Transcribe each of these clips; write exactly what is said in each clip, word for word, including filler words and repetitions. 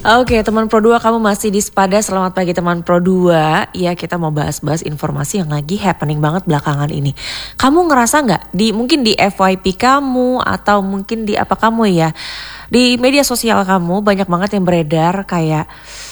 Oke, teman Pro dua, kamu masih di Spada. Selamat pagi teman Pro dua. Ya, kita mau bahas-bahas informasi yang lagi happening banget belakangan ini. Kamu ngerasa nggak di mungkin di F Y P kamu atau mungkin di apa kamu ya, di media sosial kamu banyak banget yang beredar kayak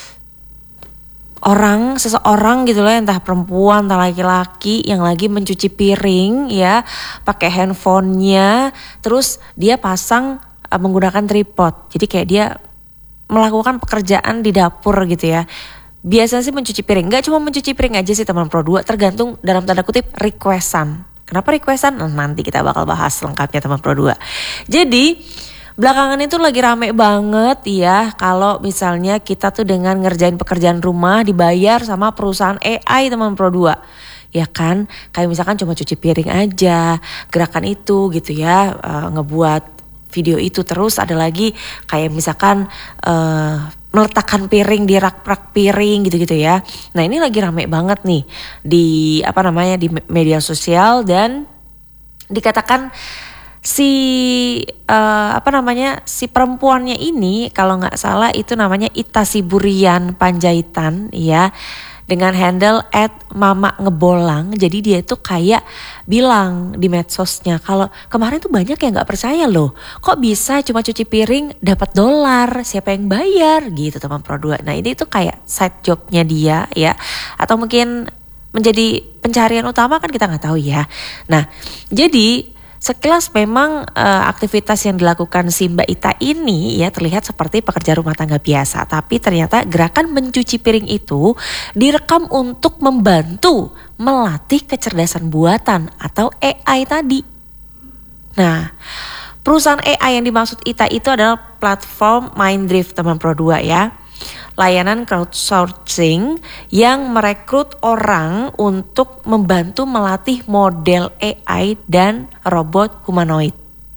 orang, seseorang gitu loh, entah perempuan, entah laki-laki yang lagi mencuci piring ya, pakai handphonenya, terus dia pasang uh, menggunakan tripod. Jadi kayak dia melakukan pekerjaan di dapur gitu ya. Biasa sih mencuci piring, gak cuma mencuci piring aja sih teman Pro dua, tergantung dalam tanda kutip requestan. Kenapa requestan? Nah, nanti kita bakal bahas lengkapnya teman Pro dua. Jadi belakangan itu lagi rame banget ya kalau misalnya kita tuh dengan ngerjain pekerjaan rumah dibayar sama perusahaan A I teman Pro dua. Ya kan, kayak misalkan cuma cuci piring aja, gerakan itu gitu ya, uh, ngebuat video itu. Terus ada lagi kayak misalkan uh, meletakkan piring di rak-rak piring gitu-gitu ya. Nah ini lagi rame banget nih di apa namanya di media sosial, dan dikatakan si uh, apa namanya si perempuannya ini kalau nggak salah itu namanya Ita Siburian Panjaitan ya, dengan handle at mama ngebolang. Jadi dia itu kayak bilang di medsosnya kalau kemarin tuh banyak yang gak percaya loh, kok bisa cuma cuci piring dapat dolar, siapa yang bayar gitu teman Pro dua. Nah ini tuh kayak side jobnya dia ya, atau mungkin menjadi pencarian utama, kan kita gak tahu ya. Nah jadi sekilas memang uh, aktivitas yang dilakukan si Mbak Ita ini ya terlihat seperti pekerja rumah tangga biasa. Tapi ternyata gerakan mencuci piring itu direkam untuk membantu melatih kecerdasan buatan atau A I tadi. Nah, perusahaan A I yang dimaksud Ita itu adalah platform Minddrift teman Pro dua ya. Layanan crowdsourcing yang merekrut orang untuk membantu melatih model A I dan robot humanoid.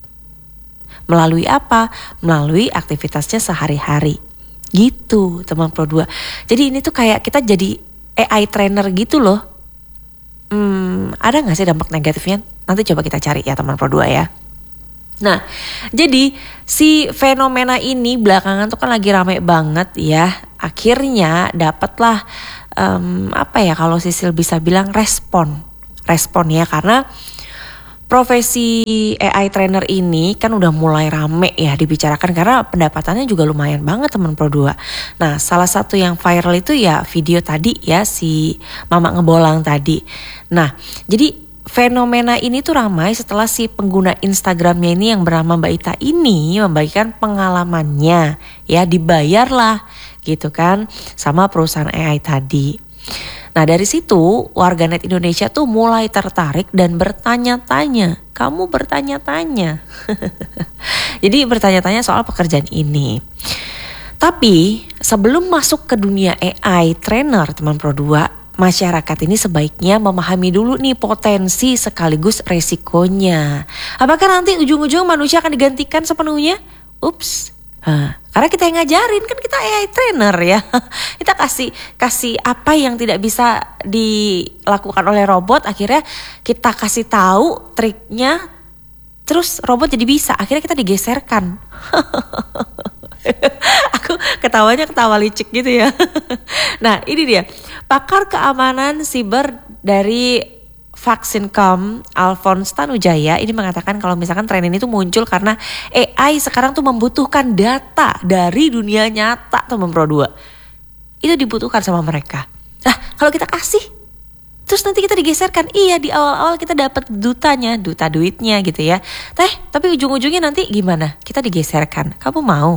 Melalui apa? Melalui aktivitasnya sehari-hari. Gitu teman Pro dua. Jadi ini tuh kayak kita jadi A I trainer gitu loh. Hmm, ada gak sih dampak negatifnya? Nanti coba kita cari ya teman Pro dua ya. Nah, jadi si fenomena ini belakangan tuh kan lagi rame banget ya. Akhirnya dapatlah um, apa ya kalau Sisil bisa bilang respon, respon ya, karena profesi A I trainer ini kan udah mulai rame ya dibicarakan karena pendapatannya juga lumayan banget teman Pro dua. Nah, salah satu yang viral itu ya video tadi ya si Mama Ngebolang tadi. Nah, jadi fenomena ini tuh ramai setelah si pengguna Instagramnya ini yang bernama Mbak Ita ini membagikan pengalamannya ya, dibayarlah gitu kan sama perusahaan A I tadi. Nah dari situ warganet Indonesia tuh mulai tertarik dan bertanya-tanya. Kamu bertanya-tanya. Jadi bertanya-tanya soal pekerjaan ini. Tapi sebelum masuk ke dunia A I trainer teman Pro dua, masyarakat ini sebaiknya memahami dulu nih potensi sekaligus resikonya. Apakah nanti ujung-ujung manusia akan digantikan sepenuhnya? Ups. Nah, karena kita yang ngajarin, kan kita A I trainer ya. Kita kasih kasih apa yang tidak bisa dilakukan oleh robot, akhirnya kita kasih tahu triknya, terus robot jadi bisa. Akhirnya kita digeserkan. Aku ketawanya ketawa licik gitu ya. Nah ini dia, pakar keamanan siber dari Vaksincom, Alphonse Tanujaya ini mengatakan kalau misalkan tren ini tuh muncul karena A I sekarang tuh membutuhkan data dari dunia nyata teman Pro dua. Itu dibutuhkan sama mereka. Nah kalau kita kasih, terus nanti kita digeserkan. Iya, di awal-awal kita dapat dutanya, duta duitnya gitu ya. Teh, tapi ujung-ujungnya nanti gimana? Kita digeserkan. Kamu mau?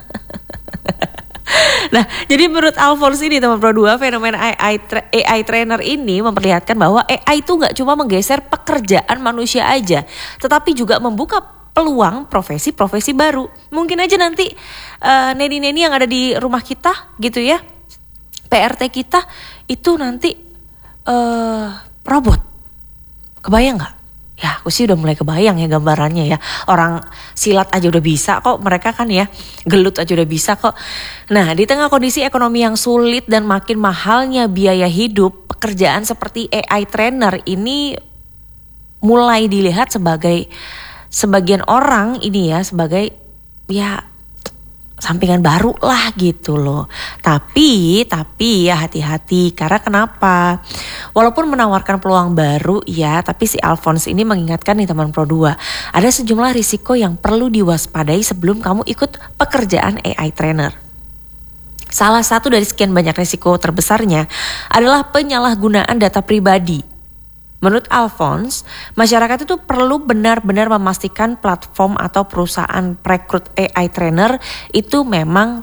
Nah, jadi menurut Alphonse ini teman Pro dua, fenomena A I, tra- A I trainer ini memperlihatkan bahwa A I itu gak cuma menggeser pekerjaan manusia aja, tetapi juga membuka peluang profesi-profesi baru. Mungkin aja nanti uh, neni-neni yang ada di rumah kita gitu ya, P R T kita itu nanti uh, robot. Kebayang gak? Ya aku sih udah mulai kebayang ya gambarannya ya. Orang silat aja udah bisa kok mereka kan ya. Gelut aja udah bisa kok. Nah di tengah kondisi ekonomi yang sulit dan makin mahalnya biaya hidup, pekerjaan seperti A I trainer ini mulai dilihat sebagai sebagian orang ini ya sebagai ya sampingan baru lah gitu loh. Tapi, tapi ya hati-hati karena kenapa? Walaupun menawarkan peluang baru ya, tapi si Alphonse ini mengingatkan nih teman Pro dua, ada sejumlah risiko yang perlu diwaspadai sebelum kamu ikut pekerjaan A I trainer. Salah satu dari sekian banyak risiko terbesarnya adalah penyalahgunaan data pribadi. Menurut Alphonse, masyarakat itu perlu benar-benar memastikan platform atau perusahaan perekrut A I trainer itu memang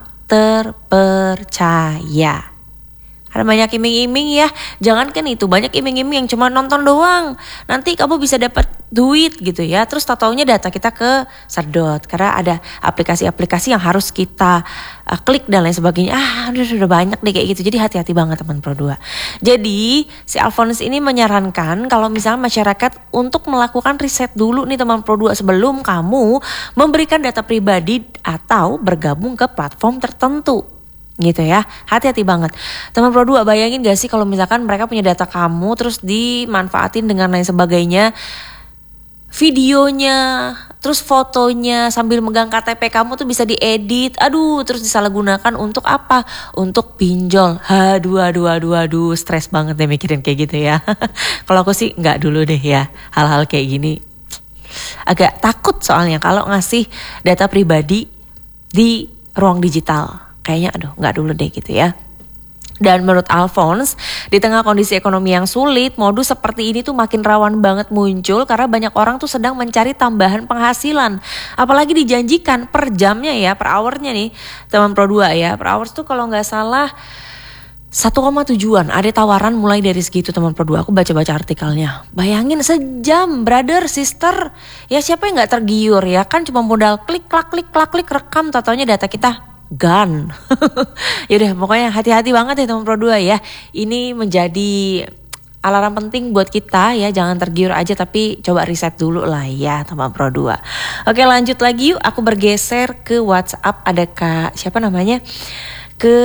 terpercaya. Ada banyak iming-iming ya, jangankan itu, banyak iming-iming yang cuma nonton doang. Nanti kamu bisa dapat duit gitu ya, terus tau-taunya data kita ke sedot. Karena ada aplikasi-aplikasi yang harus kita uh, klik dan lain sebagainya. Ah udah, udah banyak deh kayak gitu, jadi hati-hati banget teman Pro dua. Jadi si Alphonse ini menyarankan kalau misalnya masyarakat untuk melakukan riset dulu nih teman Pro dua sebelum kamu memberikan data pribadi atau bergabung ke platform tertentu. Gitu ya, hati-hati banget teman Pro dua. Bayangin gak sih kalau misalkan mereka punya data kamu terus dimanfaatin dengan lain sebagainya, videonya, terus fotonya sambil megang K T P kamu tuh bisa diedit, aduh terus disalahgunakan untuk apa? Untuk pinjol. Aduh, aduh, aduh, aduh, stres banget deh mikirin kayak gitu ya. Kalau aku sih nggak dulu deh ya, hal-hal kayak gini agak takut soalnya kalau ngasih data pribadi di ruang digital. Kayaknya aduh gak dulu deh gitu ya. Dan menurut Alphonse, di tengah kondisi ekonomi yang sulit, modus seperti ini tuh makin rawan banget muncul karena banyak orang tuh sedang mencari tambahan penghasilan. Apalagi dijanjikan per jamnya ya, per hournya nih teman Pro dua ya. Per hours tuh kalau gak salah satu koma tujuan, ada tawaran mulai dari segitu teman Pro dua. Aku baca-baca artikelnya. Bayangin sejam, brother, sister. Ya siapa yang gak tergiur ya, kan cuma modal klik, klak, klik, klak, klik, rekam, tatonya data kita gun. Yaudah pokoknya hati-hati banget ya teman Pro dua ya. Ini menjadi alarm penting buat kita ya. Jangan tergiur aja tapi coba riset dulu lah ya teman Pro dua. Oke lanjut lagi yuk. Aku bergeser ke WhatsApp. Ada Kak siapa namanya? Ke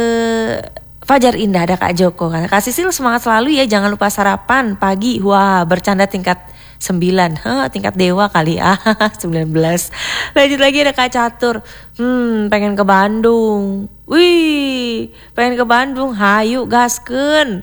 Fajar Indah, ada Kak Joko. Kak Sisil semangat selalu ya. Jangan lupa sarapan pagi. Wah bercanda tingkat sembilan, huh, tingkat dewa kali ya. sembilan belas. Lanjut lagi ada Kak Catur. Hmm, pengen ke Bandung. Wih, pengen ke Bandung. Hayu gaskeun.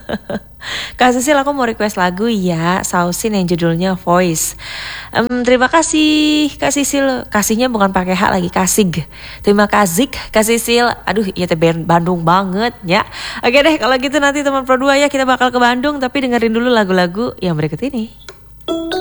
Kak Sisil aku mau request lagu ya, Sausin yang judulnya Voice. um, Terima kasih Kak Sisil. Kasihnya bukan pakai H lagi, kasih. Terima kasih Kak Sisil. Aduh iya teh Bandung banget ya. Oke deh kalau gitu nanti teman Pro dua ya kita bakal ke Bandung. Tapi dengerin dulu lagu-lagu yang berikut ini.